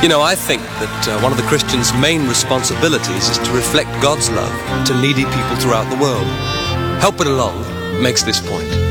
You know, I think that one of the Christian's main responsibilities is to reflect God's love to needy people throughout the world. Help It Along makes this point.